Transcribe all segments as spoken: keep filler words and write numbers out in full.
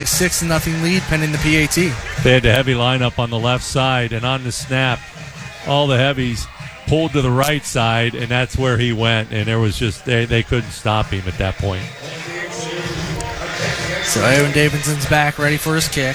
six to nothing lead pending the P A T. They had the heavy lineup on the left side, and on the snap, all the heavies pulled to the right side, and that's where he went, and there was just they, they couldn't stop him at that point. So Owen Davidson's back, ready for his kick.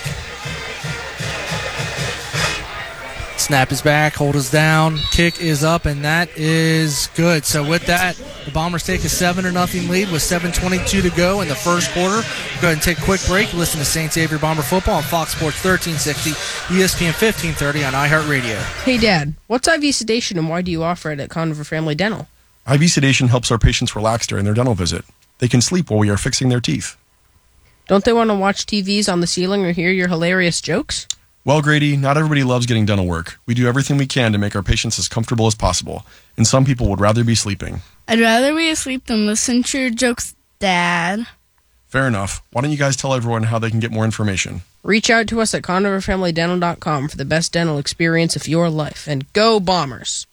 Snap is back, hold is down, kick is up, and that is good. So with that, the Bombers take a seven to nothing lead with seven twenty-two to go in the first quarter. Go ahead and take a quick break. Listen to Saint Xavier Bomber Football on Fox Sports thirteen sixty, E S P N fifteen thirty on iHeartRadio. Hey, Dad, what's I V sedation and why do you offer it at Conover Family Dental? I V sedation helps our patients relax during their dental visit. They can sleep while we are fixing their teeth. Don't they want to watch T Vs on the ceiling or hear your hilarious jokes? Well, Grady, not everybody loves getting dental work. We do everything we can to make our patients as comfortable as possible, and some people would rather be sleeping. I'd rather be asleep than listen to your jokes, Dad. Fair enough. Why don't you guys tell everyone how they can get more information? Reach out to us at conover family dental dot com for the best dental experience of your life. And go Bombers!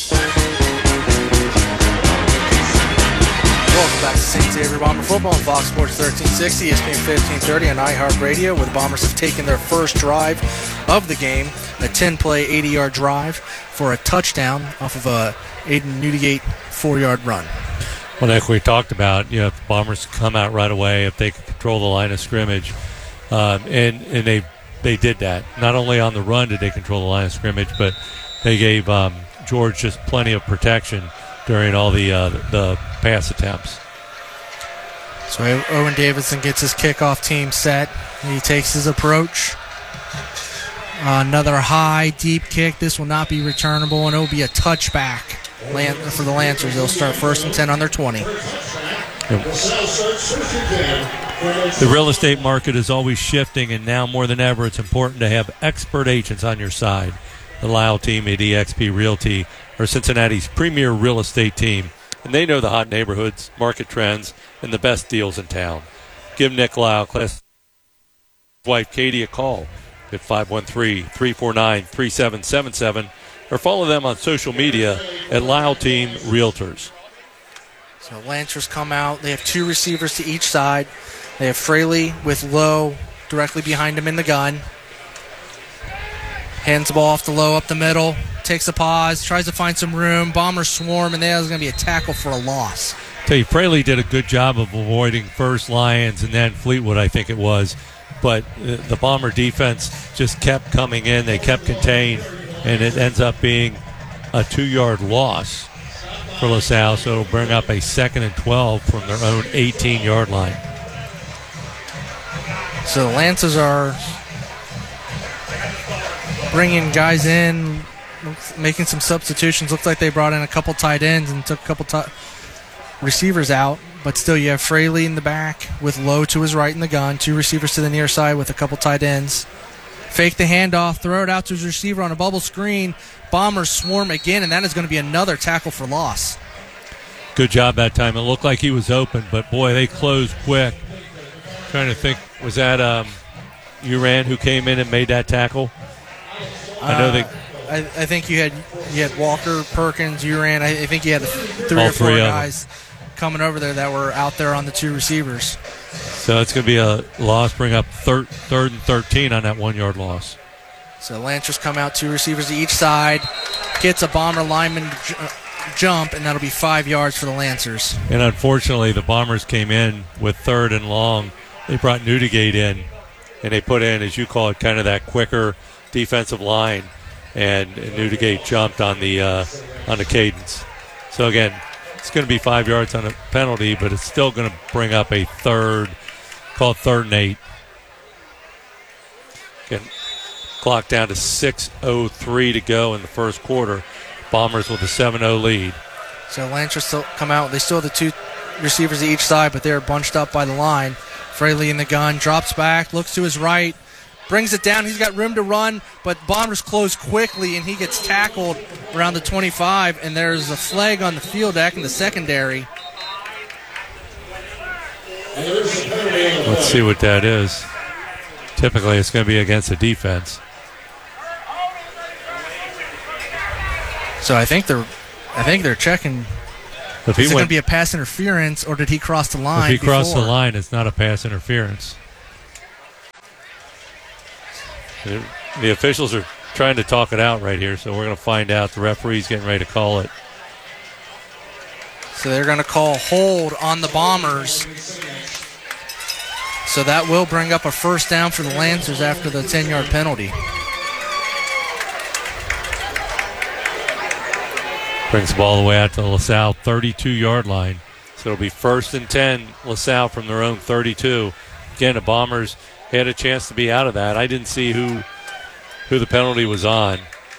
Welcome back to Saint Xavier Bomber Football on Fox Sports thirteen sixty, E S P N fifteen thirty on iHeartRadio, where the Bombers have taken their first drive of the game, a ten-play, eighty-yard drive for a touchdown off of a Aiden Newdigate four-yard run. Well, like we talked about, you know, if the Bombers come out right away, if they can control the line of scrimmage, um, and and they they did that. Not only on the run did they control the line of scrimmage, but they gave um, George just plenty of protection during all the uh, the pass attempts. So Owen Davidson gets his kickoff team set. He takes his approach. Uh, another high, deep kick. This will not be returnable, and it will be a touchback for the Lancers. They'll start first and ten on their twenty. The real estate market is always shifting, and now more than ever, it's important to have expert agents on your side. The Lyle team at E X P Realty are Cincinnati's premier real estate team, and they know the hot neighborhoods, market trends, and the best deals in town. Give Nick Lyle, class wife Katie, a call at five one three, three four nine, three seven seven seven or follow them on social media at Lyle Team Realtors. So Lancers come out. They have two receivers to each side. They have Fraley with Lowe directly behind him in the gun. Hands the ball off the Lowe up the middle. Takes a pause. Tries to find some room. Bombers swarm, and there's going to be a tackle for a loss. Tell you, Fraley did a good job of avoiding first Lions and then Fleetwood, I think it was. But the Bomber defense just kept coming in. They kept contained, and it ends up being a two-yard loss for LaSalle, so it'll bring up a second and twelve from their own eighteen-yard line. So the Lancers are bringing guys in, making some substitutions. Looks like they brought in a couple tight ends and took a couple t- receivers out. But still, you have Fraley in the back with Lowe to his right in the gun. Two receivers to the near side with a couple tight ends. Fake the handoff, throw it out to his receiver on a bubble screen. Bombers swarm again, and that is going to be another tackle for loss. Good job that time. It looked like he was open, but, boy, they closed quick. Trying to think, was that um, Uran who came in and made that tackle? I know they. Uh, I, I think you had you had Walker, Perkins, Uran. I, I think you had three All or four three guys coming over there that were out there on the two receivers. So it's going to be a loss, bring up third, third and thirteen on that one-yard loss. So Lancers come out, two receivers to each side, gets a Bomber lineman j- jump, and that'll be five yards for the Lancers. And unfortunately, the Bombers came in with third and long. They brought Newdigate in, and they put in, as you call it, kind of that quicker defensive line, and, and Newdigate jumped on the uh, on the cadence. So again, it's going to be five yards on a penalty, but it's still going to bring up a third, called third and eight. Again, clock down to six oh three to go in the first quarter. Bombers with a seven oh lead. So Lancers still come out. They still have the two receivers to each side, but they're bunched up by the line. Fraley in the gun, drops back, looks to his right, brings it down. He's got room to run, but Bombers close quickly, and he gets tackled around the twenty-five, and there's a flag on the field back in the secondary. Let's see what that is. Typically, it's going to be against the defense. So I think they're, I think they're checking. If Is he it went, going to be a pass interference, or did he cross the line? If he crossed before? the line, it's not a pass interference. The, the officials are trying to talk it out right here, so we're going to find out. The referee's getting ready to call it. So they're going to call hold on the Bombers. So that will bring up a first down for the Lancers after the ten-yard penalty. Brings the ball all the way out to the LaSalle thirty-two-yard line. So it'll be first and ten, LaSalle from their own thirty-two. Again, the Bombers had a chance to be out of that. I didn't see who who the penalty was on.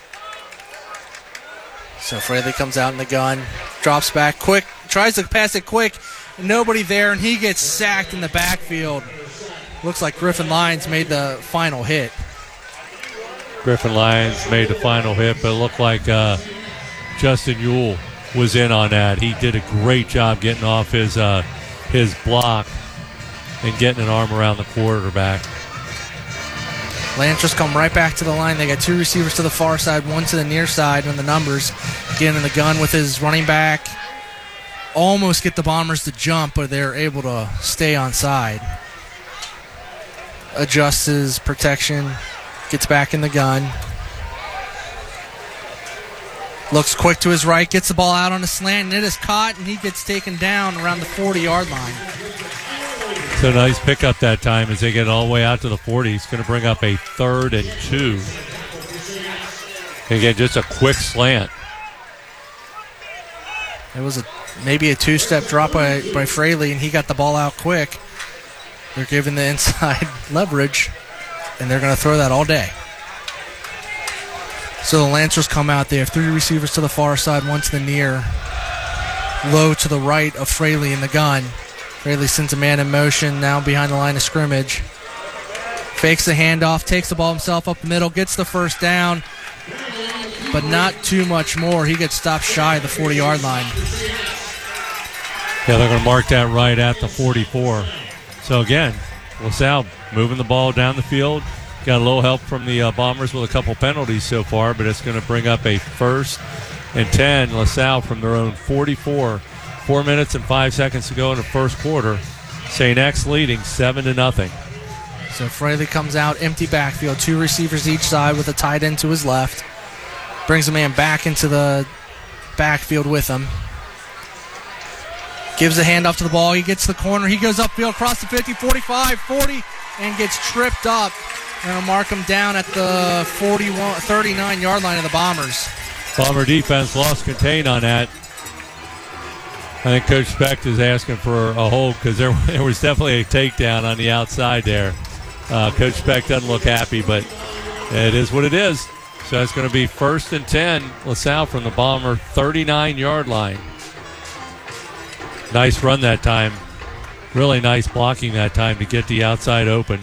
So Fraley comes out in the gun, drops back quick, tries to pass it quick, nobody there, and he gets sacked in the backfield. Looks like Griffin Lyons made the final hit. Griffin Lyons made the final hit, but it looked like uh, Justin Ewell was in on that. He did a great job getting off his uh, his block and getting an arm around the quarterback. Lancers come right back to the line. They got two receivers to the far side, one to the near side on the numbers. Getting in the gun with his running back. Almost get the Bombers to jump, but they're able to stay on side. Adjusts his protection. Gets back in the gun. Looks quick to his right. Gets the ball out on a slant, and it is caught, and he gets taken down around the forty-yard line. So nice pickup that time as they get all the way out to the forty. It's going to bring up a third and two. And again, just a quick slant. It was a maybe a two-step drop by, by Fraley, and he got the ball out quick. They're giving the inside leverage, and they're going to throw that all day. So the Lancers come out. They have three receivers to the far side, one to the near. Low to the right of Fraley in the gun. Fraley sends a man in motion now behind the line of scrimmage. Fakes the handoff, takes the ball himself up the middle, gets the first down, but not too much more. He gets stopped shy of the forty-yard line. Yeah, they're going to mark that right at the forty-four. So again, LaSalle moving the ball down the field. Got a little help from the uh, Bombers with a couple penalties so far, but it's going to bring up a first and ten. LaSalle from their own forty-four. Four minutes and five seconds to go in the first quarter. Saint X leading seven to nothing. So Fraley comes out, empty backfield, two receivers each side with a tight end to his left. Brings a man back into the backfield with him. Gives the handoff to the ball. He gets the corner. He goes upfield across the fifty, forty-five, forty, and gets tripped up. They're going to mark him down at the forty-one, thirty-nine-yard line of the Bombers. Bomber defense lost contain on that. I think Coach Specht is asking for a hold because there, there was definitely a takedown on the outside there. Uh, Coach Specht doesn't look happy, but it is what it is. So it's going to be first and ten. LaSalle from the Bomber thirty-nine-yard line. Nice run that time. Really nice blocking that time to get the outside open.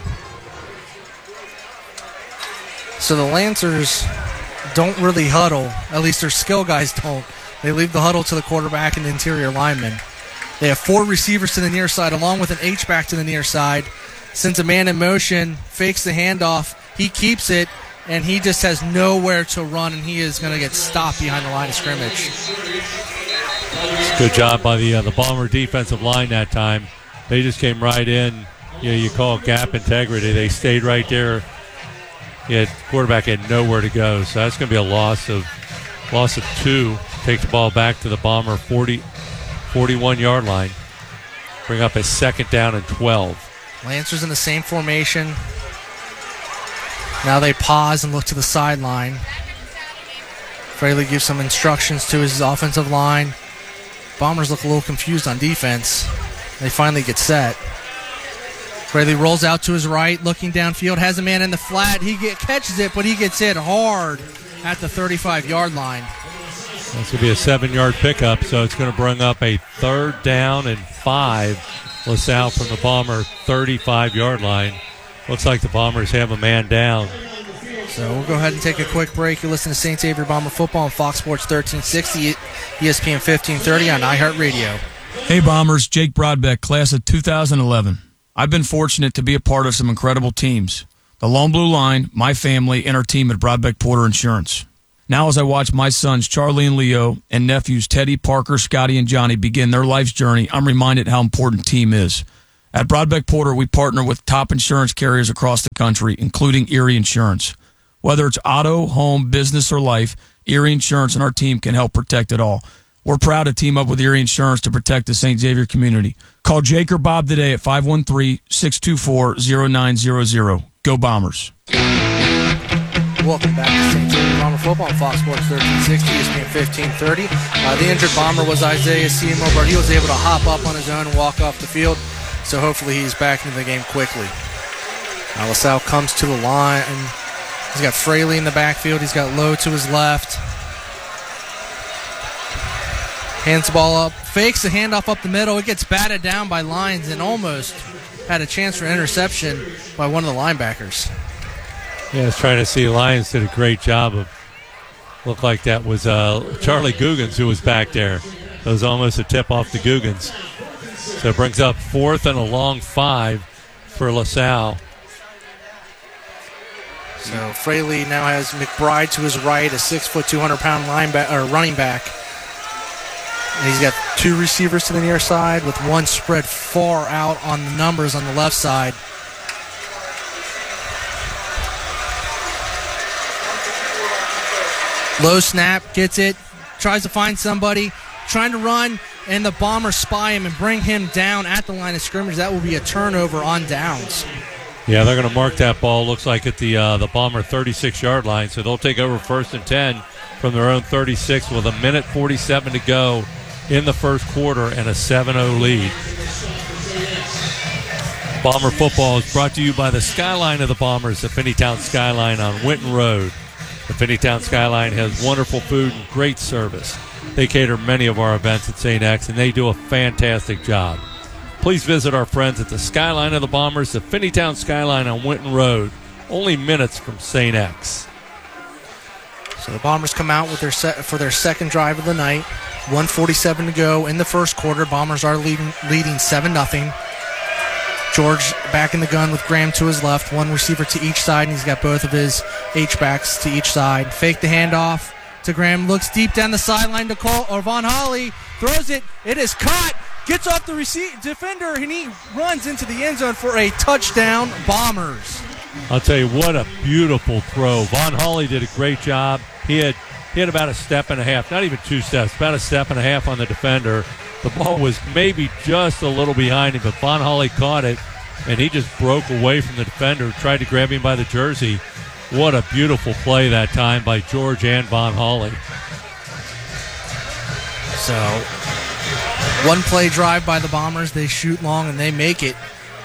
So the Lancers don't really huddle. At least their skill guys don't. They leave the huddle to the quarterback and the interior lineman. They have four receivers to the near side, along with an H-back to the near side. Sends a man in motion, fakes the handoff. He keeps it, and he just has nowhere to run, and he is going to get stopped behind the line of scrimmage. Good job by the uh, the Bomber defensive line that time. They just came right in. You know, you call it gap integrity. They stayed right there. Yeah, quarterback had nowhere to go, so that's going to be a loss of loss of two. Take the ball back to the Bomber forty, forty-one-yard line. Bring up a second down and twelve. Lancers in the same formation. Now they pause and look to the sideline. Fraley gives some instructions to his offensive line. Bombers look a little confused on defense. They finally get set. Fraley rolls out to his right, looking downfield, has a man in the flat. He get, catches it, but he gets hit hard at the thirty-five-yard line. That's going to be a seven-yard pickup, so it's going to bring up a third down and five. LaSalle from the Bomber thirty-five-yard line. Looks like the Bombers have a man down. So we'll go ahead and take a quick break. You listen to Saint Xavier Bomber Football on Fox Sports thirteen sixty, E S P N fifteen thirty on iHeartRadio. Hey Bombers, Jake Broadbeck, class of two thousand eleven. I've been fortunate to be a part of some incredible teams. The Lone Blue Line, my family, and our team at Broadbeck Porter Insurance. Now as I watch my sons Charlie and Leo and nephews Teddy, Parker, Scotty, and Johnny begin their life's journey, I'm reminded how important team is. At Broadbeck Porter, we partner with top insurance carriers across the country, including Erie Insurance. Whether it's auto, home, business, or life, Erie Insurance and our team can help protect it all. We're proud to team up with Erie Insurance to protect the Saint Xavier community. Call Jake or Bob today at five one three, six two four, zero nine zero zero. Go Bombers. Welcome back to Saint Xavier Bomber Football on Fox Sports thirteen sixty, E S P N fifteen thirty. Uh, the injured Bomber was Isaiah Seymour, but he was able to hop up on his own and walk off the field, so hopefully he's back into the game quickly. Now LaSalle comes to the line. He's got Fraley in the backfield. He's got Lowe to his left. Hands the ball up, fakes the handoff up the middle. It gets batted down by Lyons and almost had a chance for interception by one of the linebackers. Yeah, I was trying to see. Lyons did a great job of, looked like that was uh, Charlie Googans who was back there. That was almost a tip off to Googans. So it brings up fourth and a long five for LaSalle. So Fraley now has McBride to his right, a six foot, two hundred pound linebacker or running back. And he's got two receivers to the near side with one spread far out on the numbers on the left side. Low snap, gets it, tries to find somebody, trying to run, and the Bombers spy him and bring him down at the line of scrimmage. That will be a turnover on downs. Yeah, they're going to mark that ball, looks like at the uh, the Bomber thirty-six yard line. So they'll take over first and ten from their own thirty-six with a minute forty-seven to go in the first quarter and a seven oh lead. Bomber football is brought to you by the Skyline of the Bombers, the Finneytown Skyline on Winton Road. The Finneytown Skyline has wonderful food and great service. They cater many of our events at Saint X, and they do a fantastic job. Please visit our friends at the Skyline of the Bombers, the Finneytown Skyline on Winton Road, only minutes from Saint X. So the Bombers come out with their set for their second drive of the night. one forty-seven to go in the first quarter. Bombers are leading leading seven nothing. George back in the gun with Graham to his left, one receiver to each side, and he's got both of his H-backs to each side. Fake the handoff to Graham, looks deep down the sideline to Cole, or Von Holly, throws it, it is caught, gets off the receive, defender, and he runs into the end zone for a touchdown, Bombers. I'll tell you, what a beautiful throw. Von Holly did a great job. He had, he had about a step and a half, not even two steps, about a step and a half on the defender. The ball was maybe just a little behind him, but Von Holly caught it, and he just broke away from the defender, tried to grab him by the jersey. What a beautiful play that time by George and Von Holly. So, one play drive by the Bombers. They shoot long, and they make it.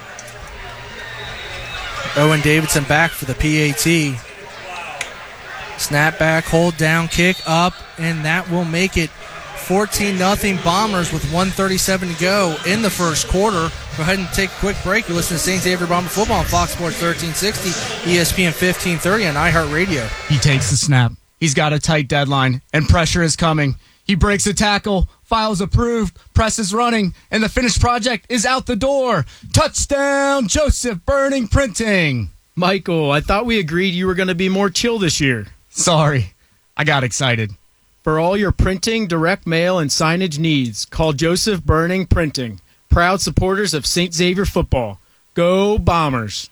Owen Davidson back for the P A T. Snap back, hold down, kick up, and that will make it fourteen nothing Bombers with one thirty-seven to go in the first quarter. Go ahead and take a quick break. You listen to Saint Xavier Bomber Football on Fox Sports thirteen sixty, E S P N fifteen thirty on iHeartRadio. He takes the snap. He's got a tight deadline, and pressure is coming. He breaks a tackle, files approved, press is running, and the finished project is out the door. Touchdown, Joseph Burning Printing. Michael, I thought we agreed you were going to be more chill this year. Sorry, I got excited. For all your printing, direct mail, and signage needs, call Joseph Burning Printing. Proud supporters of Saint Xavier football. Go Bombers.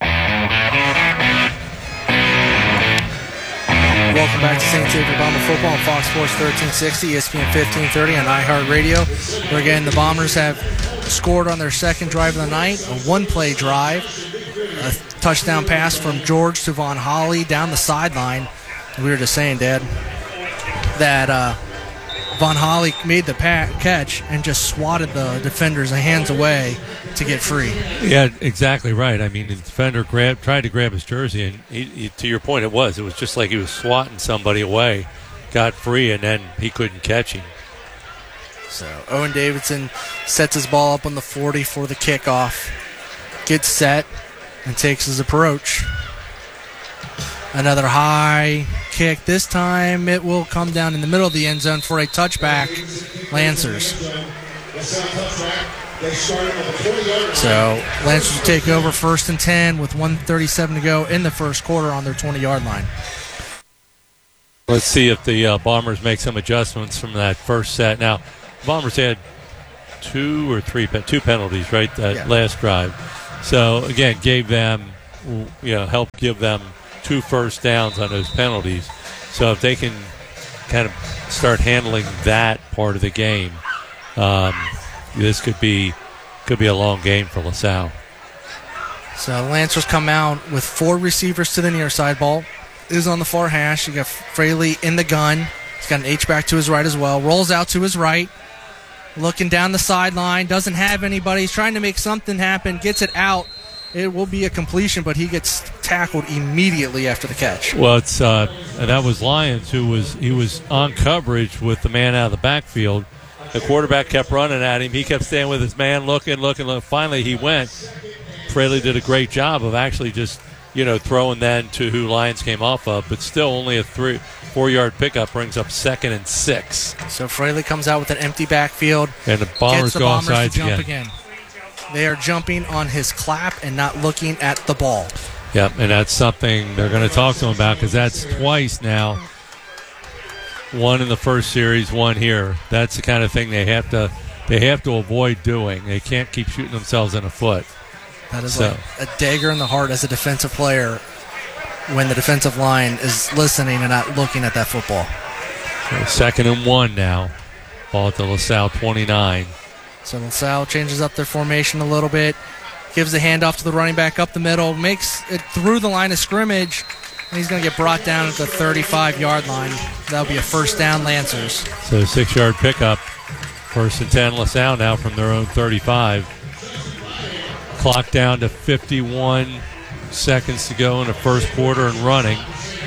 Welcome back to Saint Xavier Bomber Football on Fox Sports thirteen sixty, E S P N fifteen thirty on iHeartRadio. Where again, the Bombers have scored on their second drive of the night, a one-play drive, a touchdown pass from George to Von Holly down the sideline. We were just saying, Dad, that uh, Von Holly made the pa- catch and just swatted the defenders hands away to get free. Yeah, exactly right. I mean, the defender grabbed, tried to grab his jersey, and he, he, to your point, it was. It was just like he was swatting somebody away, got free, and then he couldn't catch him. So Owen Davidson sets his ball up on the forty for the kickoff, gets set, and takes his approach. Another high kick. This time it will come down in the middle of the end zone for a touchback, Lancers. So Lancers will take over first and ten with one thirty-seven to go in the first quarter on their twenty-yard line. Let's see if the uh, Bombers make some adjustments from that first set. Now, Bombers had two or three, two penalties, right, that Yeah. last drive. So, again, gave them, you know, helped give them two first downs on those penalties. So if they can kind of start handling that part of the game, um, this could be could be a long game for LaSalle. So Lancers come out with four receivers to the near side. Ball is on the far hash. You got Fraley in the gun. He's got an H-back to his right as well. Rolls out to his right. Looking down the sideline. Doesn't have anybody. He's trying to make something happen. Gets it out. It will be a completion, but he gets tackled immediately after the catch. Well, it's uh, that was Lyons who was he was on coverage with the man out of the backfield. The quarterback kept running at him. He kept staying with his man, looking, looking, looking. Finally, he went. Fraley did a great job of actually just, you know, throwing then to who Lyons came off of, but still only a three, four-yard pickup brings up second and six. So Fraley comes out with an empty backfield. And the Bombers the go Bombers offsides to jump again. again. They are jumping on his clap and not looking at the ball. Yep, and that's something they're going to talk to him about because that's twice now. One in the first series, one here. That's the kind of thing they have to they have to avoid doing. They can't keep shooting themselves in the foot. That is So- like a dagger in the heart as a defensive player when the defensive line is listening and not looking at that football. So second and one now. Ball at the LaSalle twenty-nine. So LaSalle changes up their formation a little bit, gives the handoff to the running back up the middle, makes it through the line of scrimmage, and he's going to get brought down at the thirty-five-yard line. That'll be a first down, Lancers. So six-yard pickup. First and ten LaSalle now from their own thirty-five. Clock down to fifty-one seconds to go in the first quarter and running.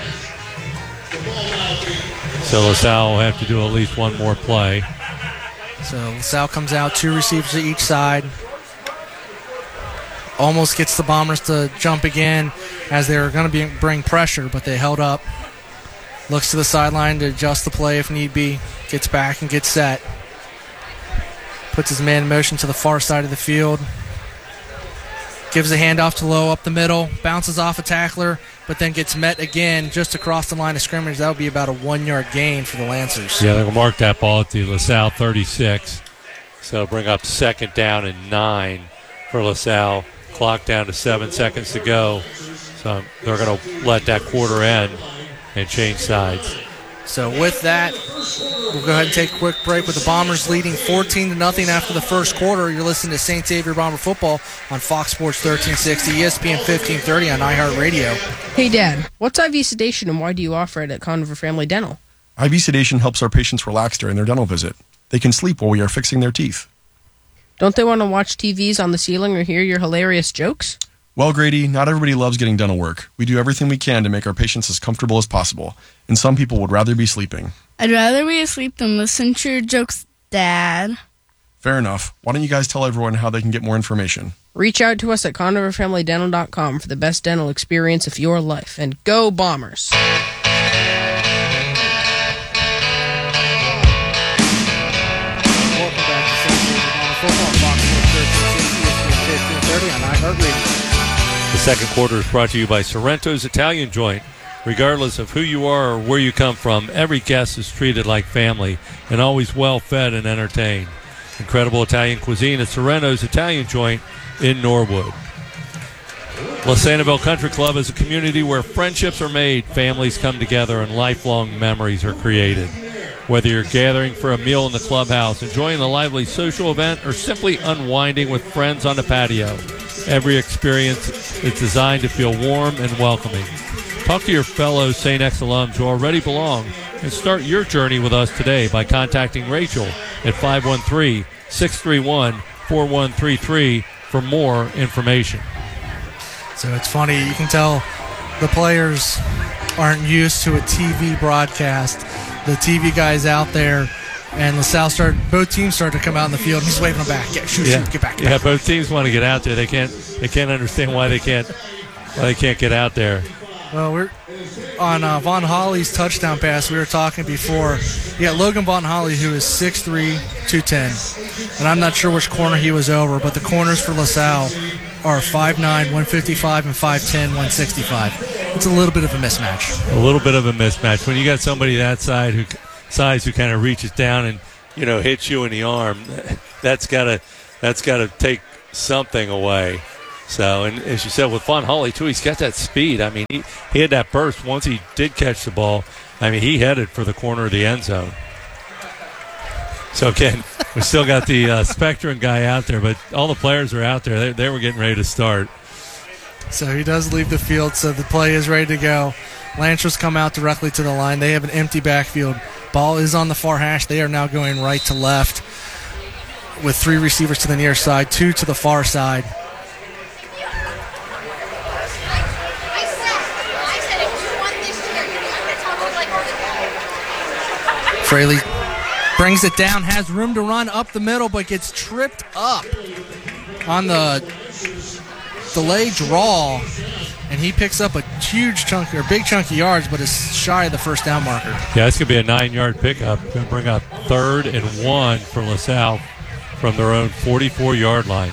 So LaSalle will have to do at least one more play. So LaSalle comes out, two receivers to each side. Almost gets the Bombers to jump again as they were going to be bring pressure, but they held up. Looks to the sideline to adjust the play if need be. Gets back and gets set. Puts his man in motion to the far side of the field. Gives a handoff to Lowe up the middle. Bounces off a tackler, but then gets met again just across the line of scrimmage. That would be about a one-yard gain for the Lancers. Yeah, they'll mark that ball at the LaSalle thirty-six. So bring up second down and nine for LaSalle. Clock down to seven seconds to go. So they're going to let that quarter end and change sides. So with that, we'll go ahead and take a quick break with the Bombers leading fourteen to nothing after the first quarter. You're listening to Saint Xavier Bomber Football on Fox Sports thirteen sixty, E S P N fifteen thirty on iHeartRadio. Hey, Dad, what's I V sedation and why do you offer it at Conover Family Dental? I V sedation helps our patients relax during their dental visit. They can sleep while we are fixing their teeth. Don't they want to watch T Vs on the ceiling or hear your hilarious jokes? Well, Grady, not everybody loves getting dental work. We do everything we can to make our patients as comfortable as possible, and some people would rather be sleeping. I'd rather be asleep than listen to your jokes, Dad. Fair enough. Why don't you guys tell everyone how they can get more information? Reach out to us at conover family dental dot com for the best dental experience of your life. And go Bombers! Welcome back to Saint Xavier Bomber Football on Fox Sports thirteen sixty, E S P N fifteen thirty on iHeartRadio. The second quarter is brought to you by Sorrento's Italian Joint. Regardless of who you are or where you come from, every guest is treated like family and always well fed and entertained. Incredible Italian cuisine at Sorrento's Italian Joint in Norwood. La Sanibel Country Club is a community where friendships are made, families come together, and lifelong memories are created. Whether you're gathering for a meal in the clubhouse, enjoying a lively social event, or simply unwinding with friends on the patio, every experience is designed to feel warm and welcoming. Talk to your fellow Saint X alums who already belong and start your journey with us today by contacting Rachel at five one three, six three one, four one three three for more information. So it's funny, you can tell the players aren't used to a T V broadcast. The T V guys out there, and LaSalle started, both teams started to come out in the field. He's waving them back. Yeah, shoot, Yeah, shoot, get back. Get yeah. back. Both teams want to get out there. They can't. They can't understand why they can't. Why they can't get out there. Well, we're on uh, Von Holly's touchdown pass. We were talking before. Yeah, Logan Von Holly, who is six three, two ten, and I'm not sure which corner he was over, but the corners for LaSalle are five nine, one fifty-five, and five ten, one sixty-five. It's a little bit of a mismatch. A little bit of a mismatch when you got somebody that side who size who kind of reaches down and you know hits you in the arm. that's got to that's got to take something away. So, and as you said, with Von Holly, too, he's got that speed. I mean, he, he had that burst. Once he did catch the ball, I mean, he headed for the corner of the end zone. So, again, we still got the uh, Spectrum guy out there, but all the players are out there. They, they were getting ready to start. So he does leave the field, so the play is ready to go. Lancers come out directly to the line. They have an empty backfield. Ball is on the far hash. They are now going right to left with three receivers to the near side, two to the far side. Fraley brings it down, has room to run up the middle, but gets tripped up on the delay draw, and he picks up a huge chunk or big chunk of yards, but is shy of the first down marker. Yeah, it's going to be a nine-yard pickup. Going to bring up third and one for LaSalle from their own forty-four-yard line.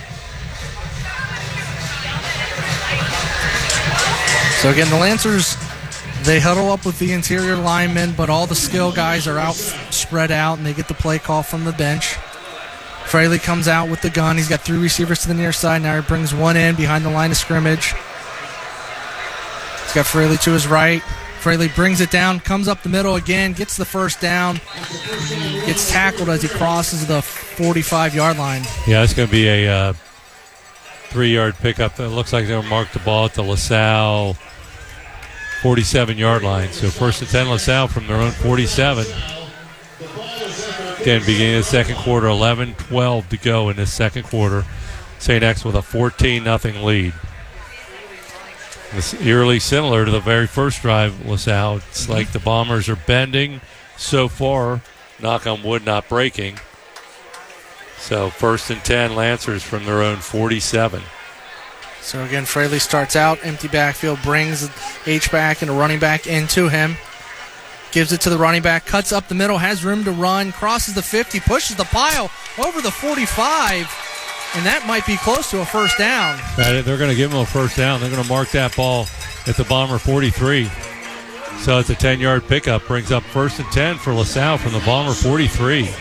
So again, the Lancers, they huddle up with the interior linemen, but all the skill guys are out, spread out, and they get the play call from the bench. Fraley comes out with the gun. He's got three receivers to the near side. Now he brings one in behind the line of scrimmage. He's got Fraley to his right. Fraley brings it down, comes up the middle again, gets the first down, gets tackled as he crosses the forty-five-yard line. Yeah, it's going to be a uh, three-yard pickup. It looks like they'll mark the ball at the LaSalle forty-seven-yard line. So first and ten, LaSalle from their own forty-seven. Again, beginning of the second quarter, eleven twelve to go in this second quarter. Saint X with a fourteen nothing lead. It's eerily similar to the very first drive, LaSalle. It's mm-hmm. like the Bombers are bending so far, knock on wood, not breaking. So first and ten, Lancers from their own forty-seven. So again, Fraley starts out, empty backfield, brings H-back and a running back into him. Gives it to the running back, cuts up the middle, has room to run, crosses the fifty, pushes the pile over the forty-five, and that might be close to a first down. They're going to give him a first down. They're going to mark that ball at the Bomber forty-three. So it's a ten-yard pickup, brings up first and ten for LaSalle from the Bomber forty-three.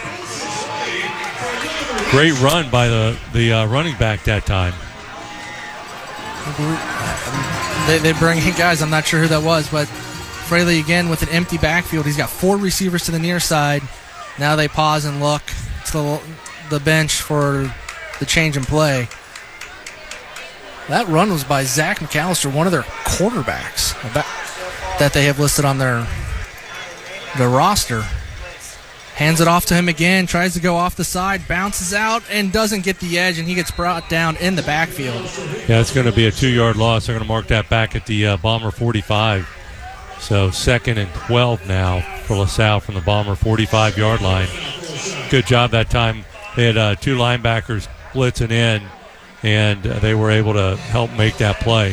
Great run by the, the uh, running back that time. They, they bring in guys, I'm not sure who that was, but Fraley again with an empty backfield. He's got four receivers to the near side. Now they pause and look to the, the bench for the change in play. That run was by Zach McAllister, one of their quarterbacks that they have listed on their, their roster. Hands it off to him again, tries to go off the side, bounces out, and doesn't get the edge, and he gets brought down in the backfield. Yeah, it's going to be a two-yard loss. They're going to mark that back at the uh, Bomber forty-five. So second and twelve now for LaSalle from the Bomber forty-five-yard line. Good job that time. They had uh, two linebackers blitzing in, and uh, they were able to help make that play.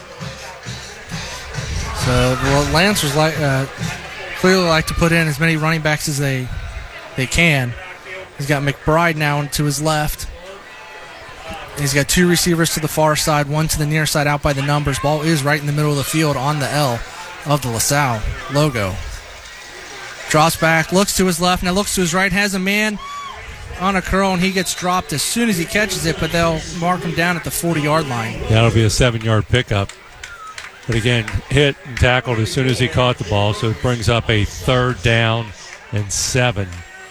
So well, Lancers like uh, clearly like to put in as many running backs as they they can. He's got McBride now to his left. He's got two receivers to the far side, one to the near side out by the numbers. Ball is right in the middle of the field on the L of the LaSalle logo. Drops back, looks to his left, now looks to his right, has a man on a curl, and he gets dropped as soon as he catches it, but they'll mark him down at the forty-yard line. That'll be a seven-yard pickup. But again, hit and tackled as soon as he caught the ball, so it brings up a third down and seven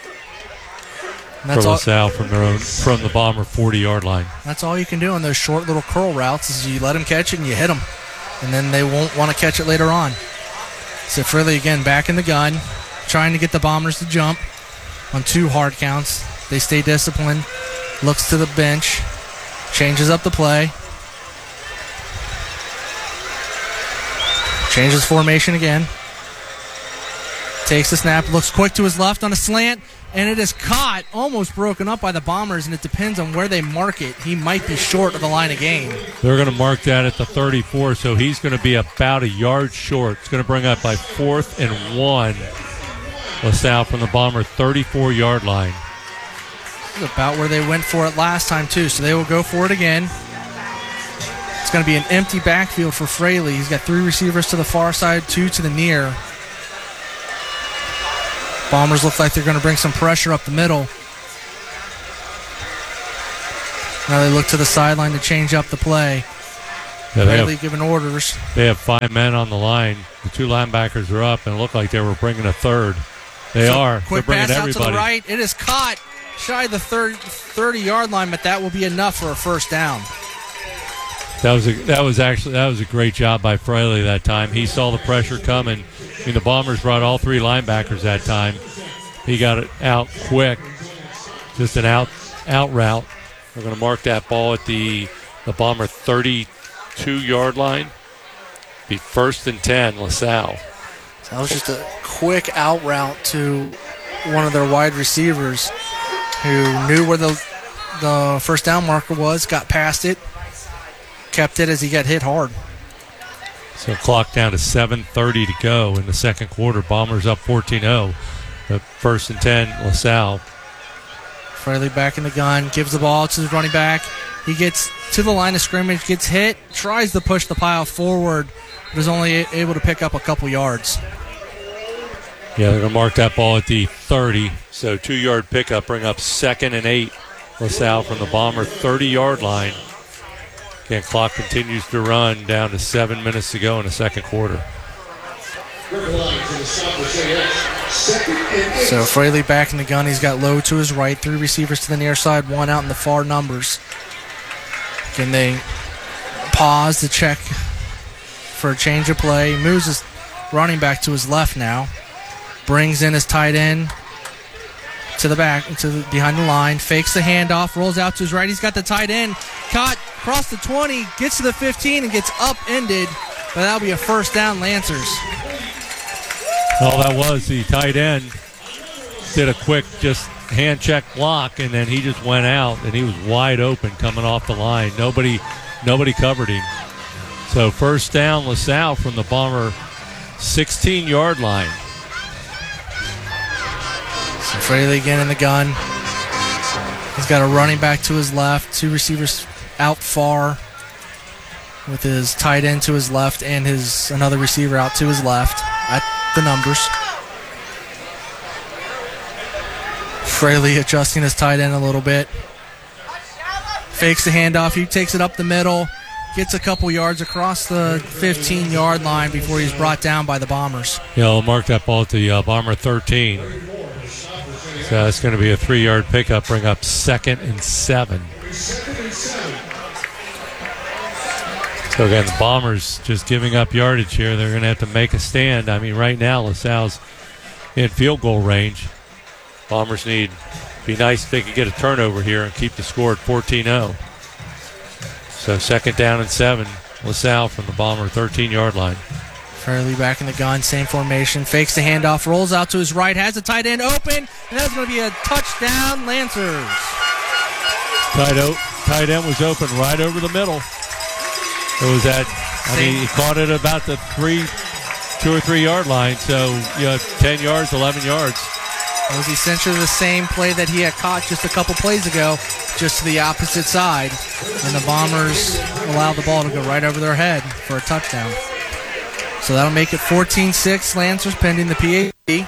for LaSalle from their own from the Bomber forty-yard line. That's all you can do on those short little curl routes is you let them catch it and you hit them, and then they won't want to catch it later on. So Fraley again back in the gun, trying to get the Bombers to jump on two hard counts. They stay disciplined, looks to the bench, changes up the play, changes formation again, takes the snap, looks quick to his left on a slant, and it is caught, almost broken up by the Bombers, and it depends on where they mark it. He might be short of the line of game. They're going to mark that at the thirty-four, so he's going to be about a yard short. It's going to bring up by fourth and one. LaSalle from the Bomber thirty-four-yard line. This is about where they went for it last time, too, so they will go for it again. It's going to be an empty backfield for Fraley. He's got three receivers to the far side, two to the near. Bombers look like they're going to bring some pressure up the middle. Now they look to the sideline to change up the play. Yeah, they, Fraley have, giving orders. they have five men on the line. The two linebackers are up, and it looked like they were bringing a third. They So are. Quick They're bringing pass out everybody. to the right. It is caught shy of the thirty-yard line, but that will be enough for a first down. That was a, that was actually that was a great job by Fraley that time. He saw the pressure coming. I mean, the Bombers brought all three linebackers that time. He got it out quick, just an out out route. We're going to mark that ball at the the Bomber thirty-two-yard line. Be first and ten, LaSalle. So that was just a quick out route to one of their wide receivers who knew where the the first down marker was, got past it, kept it as he got hit hard. So clock down to seven thirty to go in the second quarter. Bombers up fourteen oh. The first and ten, LaSalle. Fraley back in the gun, gives the ball to the running back. He gets to the line of scrimmage, gets hit, tries to push the pile forward, but is only able to pick up a couple yards. Yeah, they're going to mark that ball at the thirty. So two-yard pickup, bring up second and eight. LaSalle from the Bomber thirty-yard line. Again, clock continues to run down to seven minutes to go in the second quarter. So Fraley back in the gun. He's got Lowe to his right, three receivers to the near side, one out in the far numbers. Can they pause to check for a change of play? Moves his running back to his left now. Brings in his tight end to the back, to the, behind the line. Fakes the handoff, rolls out to his right. He's got the tight end caught across the twenty, gets to the fifteen, and gets upended. But that'll be a first down, Lancers. All that was, the tight end did a quick just hand check block, and then he just went out, and he was wide open coming off the line. Nobody nobody covered him. So first down, LaSalle from the Bomber sixteen-yard line. So Fraley again in the gun. He's got a running back to his left, two receivers out far with his tight end to his left and his another receiver out to his left at the numbers. Fraley adjusting his tight end a little bit. Fakes the handoff. He takes it up the middle, gets a couple yards across the fifteen-yard line before he's brought down by the Bombers. Yeah, I'll mark that ball at the uh, Bomber thirteen. So it's going to be a three-yard pickup, bring up second and seven. So again, the Bombers just giving up yardage here. They're going to have to make a stand. I mean, right now, LaSalle's in field goal range. Bombers need, be nice if they could get a turnover here and keep the score at fourteen oh. So second down and seven, LaSalle from the Bomber thirteen-yard line. Fraley back in the gun, same formation, fakes the handoff, rolls out to his right, has the tight end open, and that's going to be a touchdown, Lancers. Tight, o- tight end was open right over the middle. It was at, I mean, he caught it about the three, two or three yard line, so you have ten yards, eleven yards. It was essentially the same play that he had caught just a couple plays ago, just to the opposite side, and the Bombers allowed the ball to go right over their head for a touchdown. So that'll make it fourteen six, Lancers pending the P A T.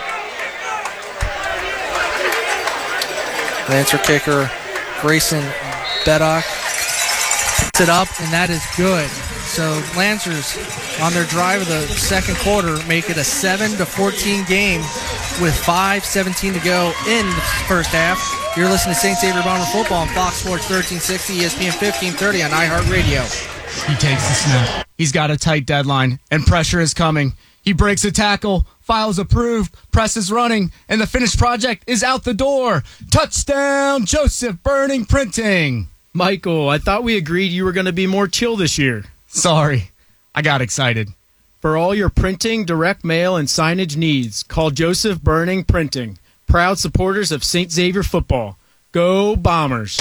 Lancer kicker Grayson Beddock picks it up, and that is good. So Lancers, on their drive of the second quarter, make it a seven to fourteen game with five seventeen to go in the first half. You're listening to Saint Xavier Bomber football on Fox Sports thirteen sixty, E S P N fifteen thirty on iHeartRadio. He takes the snap. He's got a tight deadline, and pressure is coming. He breaks a tackle, files approved, press is running, and the finished project is out the door. Touchdown, Joseph Burning Printing. Michael, I thought we agreed you were going to be more chill this year. Sorry, I got excited. For all your printing, direct mail, and signage needs, call Joseph Burning Printing. Proud supporters of Saint Xavier football. Go Bombers.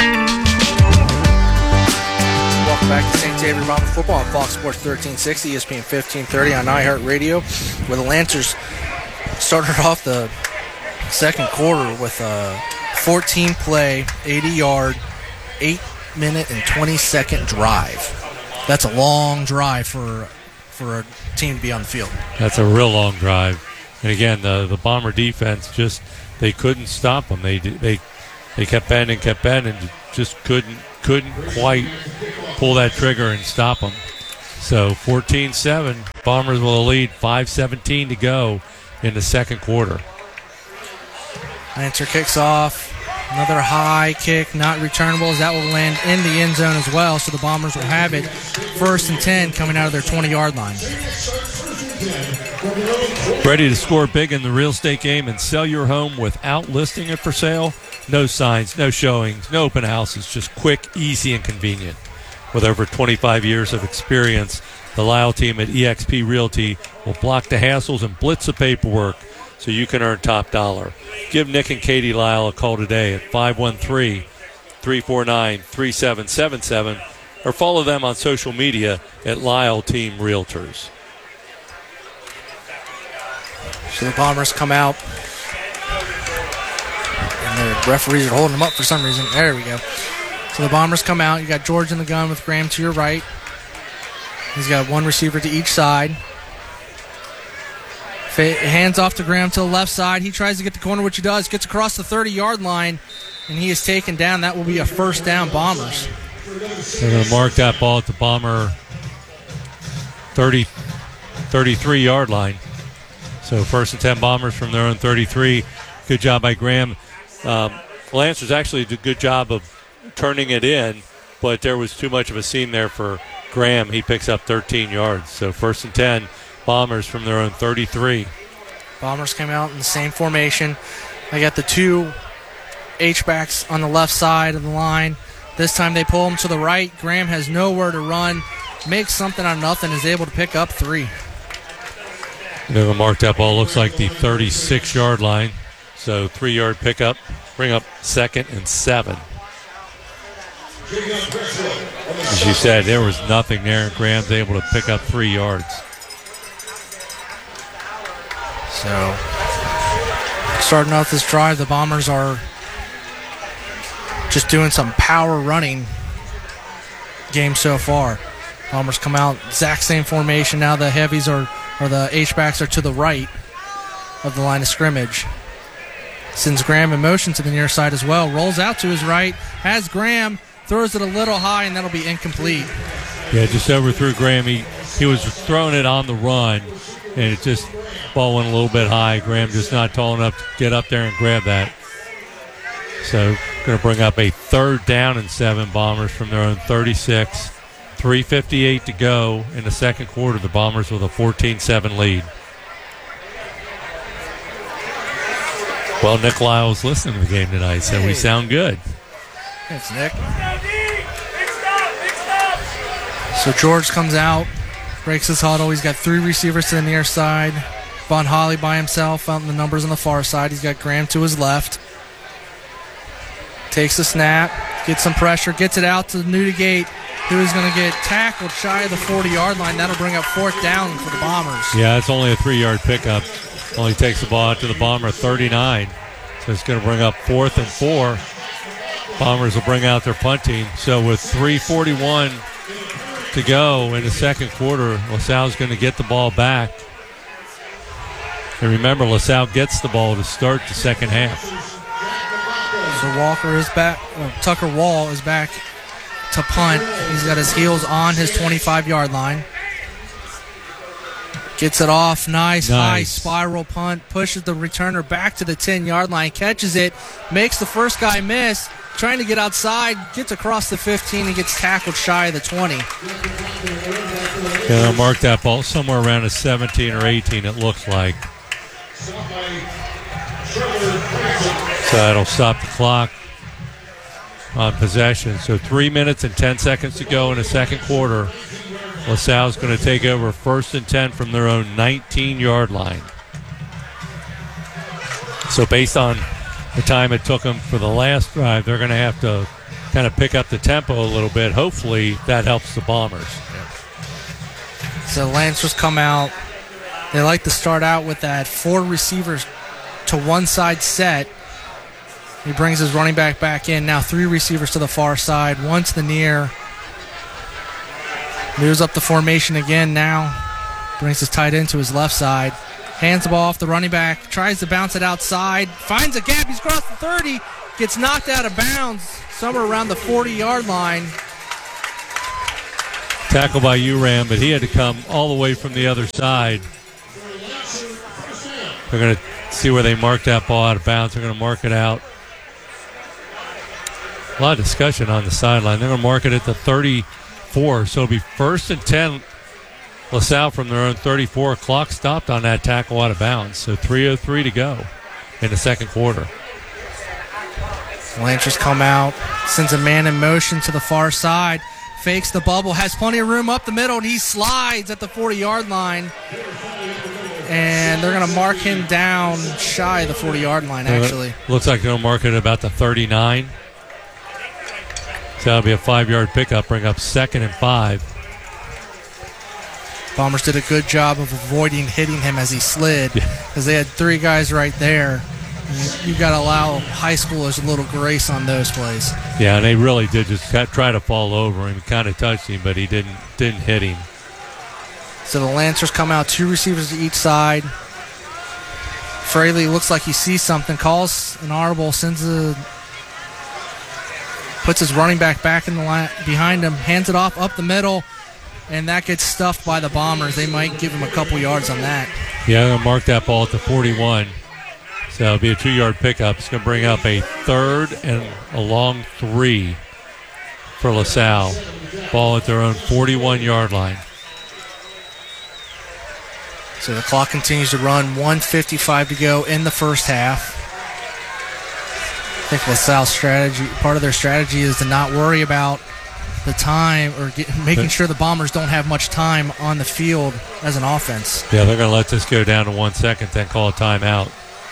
Welcome back to Saint Xavier Bomber football on Fox Sports thirteen sixty, E S P N fifteen thirty on iHeartRadio, where the Lancers started off the second quarter with a fourteen-play, eighty-yard, eight-minute and twenty-second drive. That's a long drive for for a team to be on the field. That's a real long drive. And again, the the Bomber defense just, they couldn't stop them. They they They kept bending, kept bending, just couldn't couldn't quite pull that trigger and stop them. So fourteen seven, Bombers will lead, five seventeen to go in the second quarter. Lancer kicks off. Another high kick, not returnable, as that will land in the end zone as well. So the Bombers will have it first and ten coming out of their twenty-yard line. Ready to score big in the real estate game and sell your home without listing it for sale? No signs, no showings, no open houses, just quick, easy, and convenient. With over twenty-five years of experience, the Lyle team at E X P Realty will block the hassles and blitz the paperwork so you can earn top dollar. Give Nick and Katie Lyle a call today at five one three, three four nine, three seven seven seven or follow them on social media at Lyle Team Realtors. So the Bombers come out, and the referees are holding them up for some reason. There we go. So the Bombers come out. You got George in the gun with Graham to your right. He's got one receiver to each side. Hands off to Graham to the left side. He tries to get the corner, which he does. Gets across the thirty-yard line, and he is taken down. That will be a first down, Bombers. They're going to mark that ball at the Bomber thirty, thirty-three-yard line. So first and ten, Bombers from their own thirty-three. Good job by Graham. Um, Lancers actually did a good job of turning it in, but there was too much of a seam there for Graham. He picks up thirteen yards. So first and ten, Bombers from their own thirty-three. Bombers came out in the same formation. They got the two H-backs on the left side of the line. This time they pull them to the right. Graham has nowhere to run. Makes something out of nothing. Is able to pick up three. They're going to mark that ball. Looks like the thirty-six-yard line. So three-yard pickup. Bring up second and seven. As you said, there was nothing there. Graham's able to pick up three yards. So, starting off this drive, the Bombers are just doing some power running game so far. Bombers come out, exact same formation. Now the heavies are, or the H-backs are to the right of the line of scrimmage. Sends Graham in motion to the near side as well. Rolls out to his right, has Graham, throws it a little high, and that'll be incomplete. Yeah, just overthrew Graham. He, he was throwing it on the run, and it just, ball went a little bit high. Graham just not tall enough to get up there and grab that. So going to bring up a third down and seven, Bombers from their own thirty-six. three fifty-eight to go in the second quarter. The Bombers with a fourteen seven lead. Well, Nick Lyle's listening to the game tonight, so we sound good. Thanks, Nick. So George comes out, breaks his huddle. He's got three receivers to the near side. Von Holly by himself out in the numbers on the far side. He's got Graham to his left. Takes the snap, gets some pressure, gets it out to Newdigate, who is going to get tackled shy of the forty-yard line. That'll bring up fourth down for the Bombers. Yeah, it's only a three-yard pickup. Only takes the ball out to the Bomber thirty-nine. So it's going to bring up fourth and four. Bombers will bring out their punt team. So with three forty-one to go in the second quarter, LaSalle's going to get the ball back. And remember, LaSalle gets the ball to start the second half. So Walker is back. Well, Tucker Wall is back to punt. He's got his heels on his twenty-five-yard line. Gets it off. Nice, nice high spiral punt. Pushes the returner back to the ten-yard line. Catches it. Makes the first guy miss. Trying to get outside. Gets across the fifteen and gets tackled shy of the twenty. Yeah, they'll mark that ball somewhere around a seventeen or eighteen, it looks like. So that'll stop the clock on possession. So three minutes and ten seconds to go in the second quarter. LaSalle's going to take over first and ten from their own nineteen-yard line. So based on the time it took them for the last drive, they're going to have to kind of pick up the tempo a little bit. Hopefully that helps the Bombers. So Lancers come out. They like to start out with that four receivers to one side set. He brings his running back back in. Now three receivers to the far side, one to the near. Moves up the formation again now. Brings his tight end to his left side. Hands the ball off the running back. Tries to bounce it outside. Finds a gap. He's across the thirty. gets knocked out of bounds somewhere around the forty-yard line. Tackle by Uram, but he had to come all the way from the other side. They're going to see where they mark that ball out of bounds. They're going to mark it out. A lot of discussion on the sideline. They're going to mark it at the thirty-four, so it'll be first and ten. LaSalle from their own thirty-four. Clock stopped on that tackle out of bounds, so three oh three to go in the second quarter. Lancers come out, sends a man in motion to the far side, fakes the bubble, has plenty of room up the middle, and he slides at the forty-yard line. And they're going to mark him down shy of the forty-yard line, actually. Uh, looks like they'll mark it at about the thirty-nine. So that'll be a five-yard pickup, bring up second and five. Bombers did a good job of avoiding hitting him as he slid, because they had three guys right there. You, you got to allow high schoolers a little grace on those plays. Yeah, and they really did just try to fall over him. He kind of touched him, but he didn't didn't hit him. So the Lancers come out, two receivers to each side. Fraley looks like he sees something, calls an audible, sends a, puts his running back back in the line behind him, hands it off up the middle, and that gets stuffed by the Bombers. They might give him a couple yards on that. Yeah, I'm going to mark that ball at the forty-one. So it'll be a two-yard pickup. It's going to bring up a third and a long three for LaSalle. Ball at their own forty-one-yard line. So the clock continues to run, one fifty-five to go in the first half. I think LaSalle's strategy, part of their strategy is to not worry about the time or get, making sure the Bombers don't have much time on the field as an offense. Yeah, they're going to let this go down to one second, then call a timeout.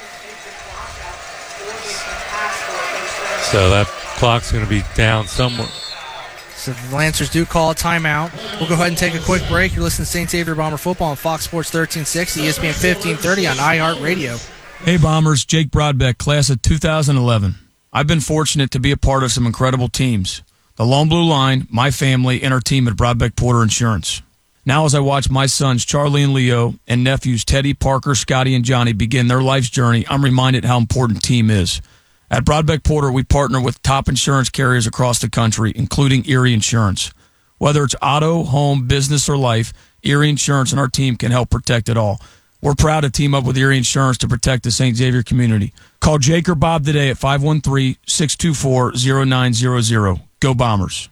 So that clock's going to be down somewhere. So the Lancers do call a timeout. We'll go ahead and take a quick break. You're listening to Saint Xavier Bomber Football on Fox Sports thirteen sixty, E S P N fifteen thirty on iHeartRadio. Hey Bombers, Jake Broadbeck, class of two thousand eleven. I've been fortunate to be a part of some incredible teams. The Lone Blue Line, my family, and our team at Broadbeck Porter Insurance. Now as I watch my sons Charlie and Leo and nephews Teddy, Parker, Scotty, and Johnny begin their life's journey, I'm reminded how important team is. At Broadbeck Porter, we partner with top insurance carriers across the country, including Erie Insurance. Whether it's auto, home, business, or life, Erie Insurance and our team can help protect it all. We're proud to team up with Erie Insurance to protect the Saint Xavier community. Call Jake or Bob today at five one three, six two four, zero nine zero zero. Go Bombers.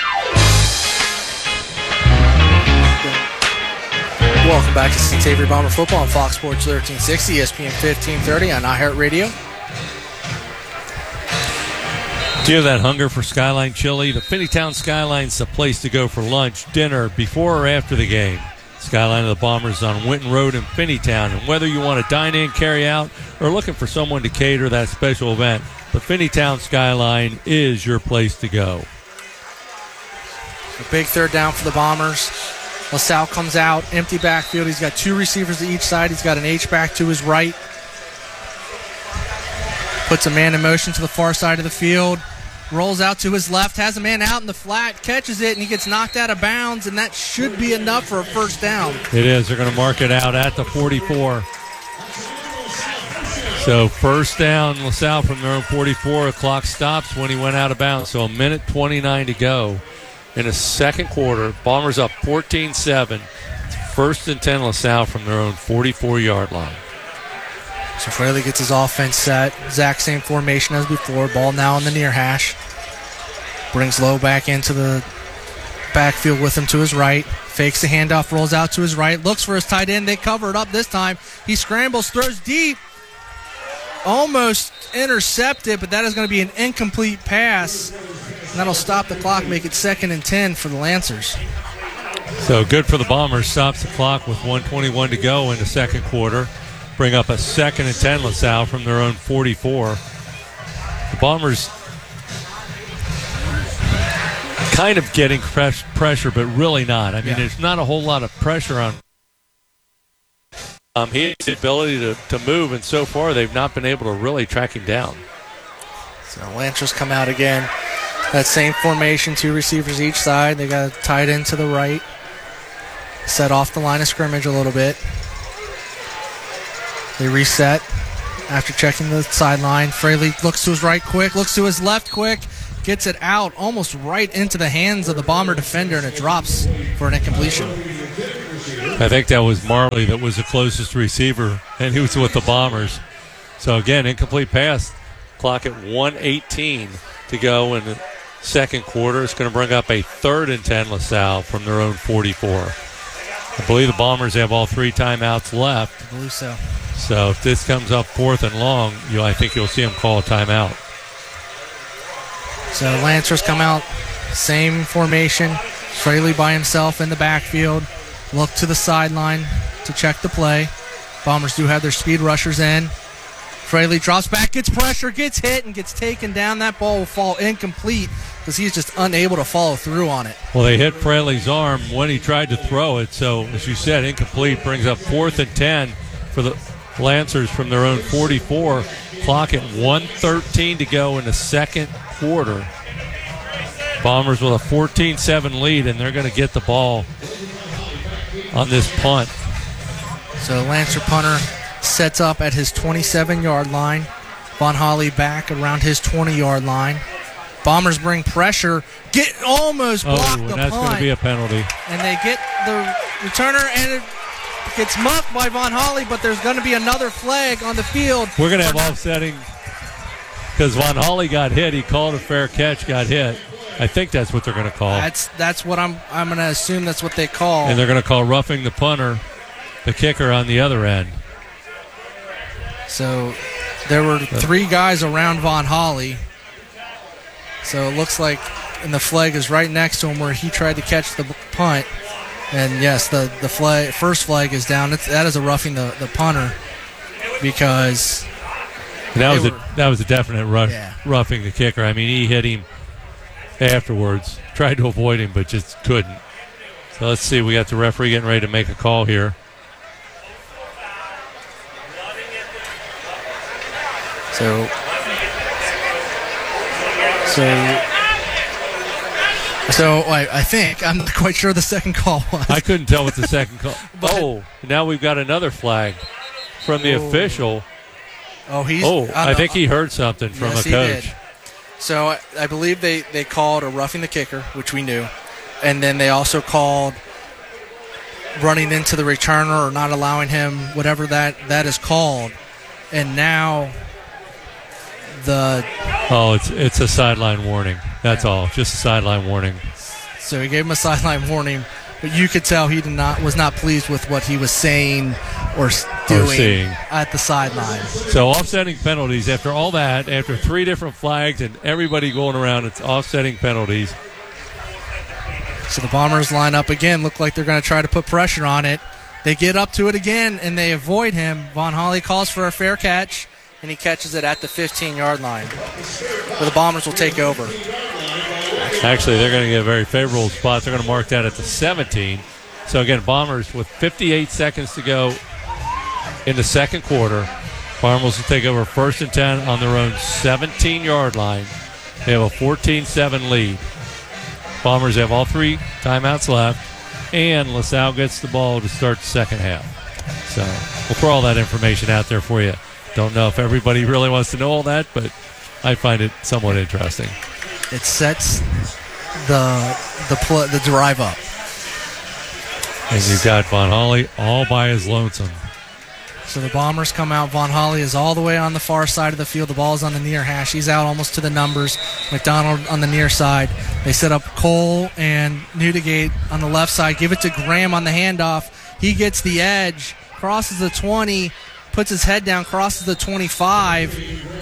Welcome back to Saint Xavier Bomber Football on Fox Sports thirteen sixty, E S P N fifteen thirty on iHeartRadio. Do you have that hunger for Skyline Chili? The Finneytown Skyline's the place to go for lunch, dinner, before or after the game. Skyline of the Bombers on Winton Road in Finneytown. And whether you want to dine in, carry out, or looking for someone to cater that special event, the Finneytown Skyline is your place to go. A big third down for the Bombers. LaSalle comes out, empty backfield. He's got two receivers to each side. He's got an H-back to his right. Puts a man in motion to the far side of the field. Rolls out to his left, has a man out in the flat, catches it, and he gets knocked out of bounds, and that should be enough for a first down. It is. They're going to mark it out at the forty-four. So first down, LaSalle from their own forty-four. The clock stops when he went out of bounds. So a minute twenty-nine to go in the second quarter. Bombers up fourteen seven. First and ten, LaSalle from their own forty-four-yard line. So Fraley gets his offense set. Exact same formation as before. Ball now in the near hash. Brings Lowe back into the backfield with him to his right. Fakes the handoff, rolls out to his right. Looks for his tight end. They cover it up this time. He scrambles, throws deep. Almost intercepted, but that is going to be an incomplete pass. And that'll stop the clock, make it second and ten for the Lancers. So good for the Bombers. Stops the clock with one twenty-one to go in the second quarter. Bring up a second and ten, LaSalle from their own forty-four. The Bombers kind of getting fresh pressure, but really not. I mean, yeah. There's not a whole lot of pressure on um, he has the ability to, to move, and so far they've not been able to really track him down. So Lancers come out again. That same formation, two receivers each side. They got a tight end to the right. Set off the line of scrimmage a little bit. They reset. after checking the sideline. Fraley looks to his right quick, looks to his left quick, gets it out almost right into the hands of the Bomber defender, and it drops for an incompletion. I think that was Marley that was the closest receiver, and he was with the Bombers. So, again, incomplete pass. Clock at one eighteen to go in the second quarter. It's going to bring up a third and ten LaSalle from their own forty-four. I believe the Bombers have all three timeouts left. I believe so. So if this comes up fourth and long, you I think you'll see them call a timeout. So Lancers come out, same formation. Fraley by himself in the backfield. Look to the sideline to check the play. Bombers do have their speed rushers in. Fraley drops back, gets pressure, gets hit, and gets taken down. That ball will fall incomplete because he's just unable to follow through on it. Well, they hit Fraley's arm when he tried to throw it. So, as you said, incomplete brings up fourth and ten for the Lancers from their own forty-four. Clock at one thirteen to go in the second quarter. Bombers with a fourteen seven lead, and they're going to get the ball on this punt. So Lancer punter sets up at his twenty-seven-yard line. Von Holly back around his twenty-yard line. Bombers bring pressure, get almost block oh, the and that's punt. going to be a penalty. And they get the returner, and it gets muffed by Von Holly, but there's going to be another flag on the field. We're going to have offsetting because Von Holly got hit. He called a fair catch, got hit. I think that's what they're going to call. That's that's what I'm I'm going to assume that's what they call. And they're going to call roughing the punter, the kicker on the other end. So there were three guys around Von Holly. So it looks like, and the flag is right next to him where he tried to catch the punt. And yes, the the flag, first flag is down. It's, that is a roughing the, the punter because that was were, a that was a definite rush, yeah. roughing the kicker. I mean, he hit him afterwards, tried to avoid him, but just couldn't. So let's see. We got the referee getting ready to make a call here. So, so, so I, I think I'm not quite sure the second call was. I couldn't tell what the second call. But, oh, now we've got another flag from the oh, official. Oh, he's. Oh, uh, I think he heard something from yes, a coach. He did. So I, I believe they, they called a roughing the kicker, which we knew, and then they also called running into the returner or not allowing him, whatever that, that is called, and now the oh, it's it's a sideline warning. That's yeah. all, just a sideline warning. So he gave him a sideline warning, but you could tell he did not was not pleased with what he was saying or doing or seeing. at the sideline. So offsetting penalties after all that, after three different flags and everybody going around, it's offsetting penalties. So the Bombers line up again, look like they're going to try to put pressure on it. They get up to it again, and they avoid him. Von Holly calls for a fair catch, and he catches it at the fifteen-yard line, where the Bombers will take over. Actually, they're going to get a very favorable spot. They're going to mark that at the seventeen. So, again, Bombers with fifty-eight seconds to go in the second quarter. Bombers will take over first and ten on their own seventeen-yard line. They have a fourteen seven lead. Bombers have all three timeouts left, and LaSalle gets the ball to start the second half. So we'll throw all that information out there for you. Don't know if everybody really wants to know all that, but I find it somewhat interesting. It sets the the pl- the drive up. And you've got Von Holly all by his lonesome. So the Bombers come out. Von Holly is all the way on the far side of the field. The ball is on the near hash. He's out almost to the numbers. McDonald on the near side. They set up Cole and Newdigate on the left side. Give it to Graham on the handoff. He gets the edge, crosses the twenty, puts his head down, crosses the twenty-five,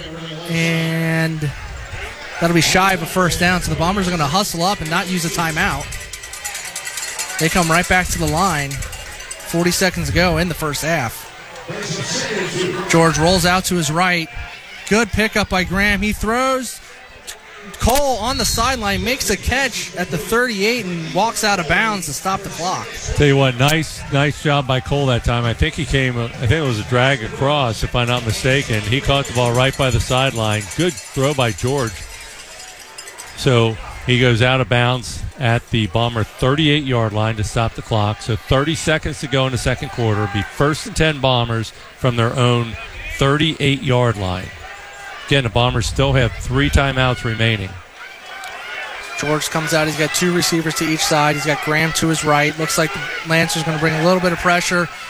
and that'll be shy of a first down. So the Bombers are going to hustle up and not use a timeout. They come right back to the line. forty seconds ago in the first half. George rolls out to his right. Good pickup by Graham. He throws. Cole on the sideline makes a catch at the thirty-eight and walks out of bounds to stop the clock. Tell you what, nice nice job by Cole that time. I think he came, I think it was a drag across, if I'm not mistaken. He caught the ball right by the sideline. Good throw by George. So he goes out of bounds at the Bomber thirty-eight-yard line to stop the clock. So thirty seconds to go in the second quarter. It'll be first and ten Bombers from their own thirty-eight-yard line. Again, the Bombers still have three timeouts remaining. George comes out. He's got two receivers to each side. He's got Graham to his right. Looks like the Lancers going to bring a little bit of pressure.